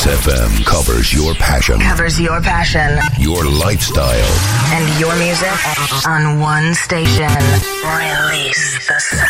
Release FM covers your passion. Covers your passion. Your lifestyle. And your music on one station. Release the sound.